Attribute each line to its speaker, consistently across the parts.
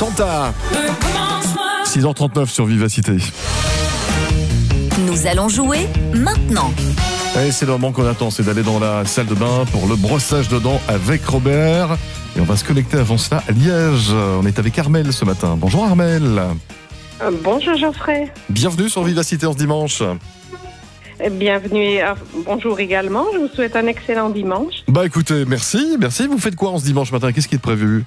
Speaker 1: Santa. 6h39 sur Vivacité.
Speaker 2: Nous allons jouer maintenant.
Speaker 1: Et c'est le moment qu'on attend, c'est d'aller dans la salle de bain pour le brossage de dents avec Robert. Et on va se connecter avant cela à Liège. On est avec Armelle ce matin. Bonjour Armelle.
Speaker 3: Bonjour Geoffrey.
Speaker 1: Bienvenue sur Vivacité en ce dimanche.
Speaker 3: Bienvenue, bonjour également. Je vous souhaite un excellent dimanche.
Speaker 1: Bah écoutez, merci. Vous faites quoi en ce dimanche matin? Qu'est-ce qui est prévu?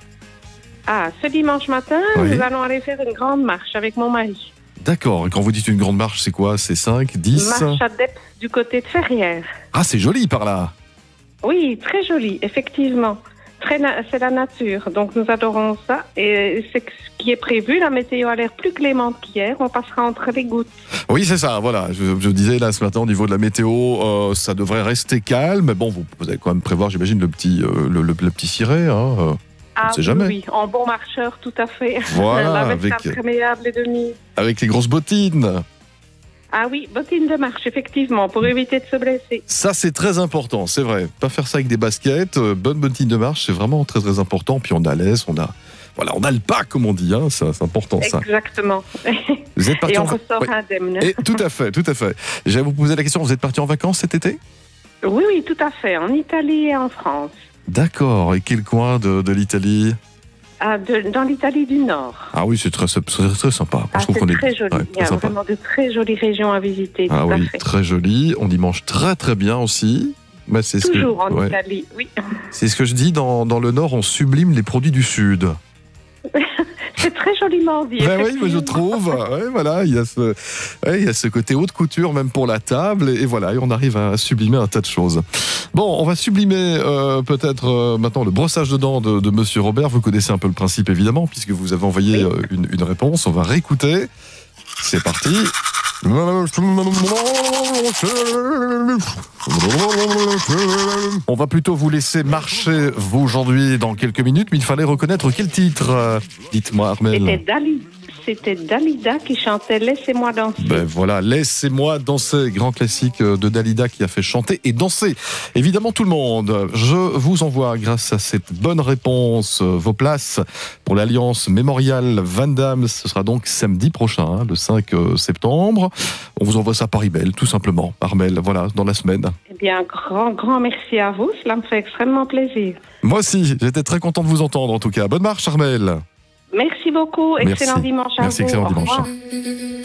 Speaker 3: Ce dimanche matin,
Speaker 1: Oui.
Speaker 3: Nous allons aller faire une grande marche avec mon mari.
Speaker 1: D'accord. Et quand vous dites une grande marche, c'est quoi? C'est 5, 10?
Speaker 3: Marche adepte du côté de Ferrières.
Speaker 1: Ah, c'est joli par là.
Speaker 3: Oui, très joli, effectivement. C'est la nature, donc nous adorons ça. Et c'est ce qui est prévu. La météo a l'air plus clémente qu'hier. On passera entre les gouttes.
Speaker 1: Oui, c'est ça, voilà. Je disais là ce matin au niveau de la météo, ça devrait rester calme. Mais bon, vous allez quand même prévoir, j'imagine, le petit ciré. On sait jamais.
Speaker 3: Oui, en bon marcheur, tout à fait.
Speaker 1: Voilà,
Speaker 3: La
Speaker 1: avec-
Speaker 3: veste imperméable et demi.
Speaker 1: Avec les grosses bottines.
Speaker 3: Ah oui, bottines de marche, effectivement, pour éviter de se blesser.
Speaker 1: Ça, c'est très important, c'est vrai. Pas faire ça avec des baskets. Bonne bottine de marche, c'est vraiment très très important. Puis on a l'aise, on a le pas, comme on dit. Ça, c'est important, ça.
Speaker 3: Exactement.
Speaker 1: Vous êtes parti
Speaker 3: Et on
Speaker 1: en
Speaker 3: ressort
Speaker 1: ouais.
Speaker 3: indemne.
Speaker 1: Et tout à fait. J'allais vous poser la question, vous êtes parti en vacances cet été?
Speaker 3: Oui, tout à fait, en Italie et en France.
Speaker 1: D'accord. Et quel coin de l'Italie?
Speaker 3: Dans l'Italie du Nord.
Speaker 1: Ah oui, c'est très sympa. Je trouve
Speaker 3: C'est
Speaker 1: qu'on est
Speaker 3: très joli.
Speaker 1: ouais,
Speaker 3: Il y a
Speaker 1: très sympa.
Speaker 3: vraiment de très jolies régions à visiter.
Speaker 1: Ah
Speaker 3: tout à
Speaker 1: oui,
Speaker 3: fait.
Speaker 1: très joli. On y mange très très bien aussi. Mais c'est
Speaker 3: Toujours en
Speaker 1: ouais.
Speaker 3: Italie, oui.
Speaker 1: C'est ce que je dis, dans le Nord, on sublime les produits du Sud.
Speaker 3: C'est très joliment dit.
Speaker 1: Ben oui, mais je
Speaker 3: effectivement.
Speaker 1: trouve. Ouais, voilà, il y a ce côté haute couture même pour la table. Et voilà, et on arrive à sublimer un tas de choses. Bon, on va sublimer peut-être maintenant le brossage de dents de Monsieur Robert. Vous connaissez un peu le principe évidemment, puisque vous avez envoyé une réponse. On va réécouter. C'est parti. On va plutôt vous laisser marcher, vous, aujourd'hui, dans quelques minutes, mais il fallait reconnaître quel titre. Dites-moi, Armelle.
Speaker 3: C'était Dalida qui chantait Laissez-moi danser.
Speaker 1: Ben voilà, Laissez-moi danser, grand classique de Dalida qui a fait chanter et danser évidemment tout le monde. Je vous envoie, grâce à cette bonne réponse, vos places pour l'Alliance Mémorial Van Damme. Ce sera donc samedi prochain, le 5 septembre. On vous envoie ça par email, tout simplement, Armelle, voilà, dans la semaine.
Speaker 3: Eh bien, grand merci à vous. Cela me fait extrêmement plaisir.
Speaker 1: Moi aussi, j'étais très content de vous entendre en tout cas. Bonne marche, Armelle.
Speaker 3: Merci beaucoup. Excellent
Speaker 1: Merci.
Speaker 3: dimanche à
Speaker 1: Merci,
Speaker 3: vous.
Speaker 1: excellent
Speaker 3: Au
Speaker 1: dimanche.
Speaker 3: revoir.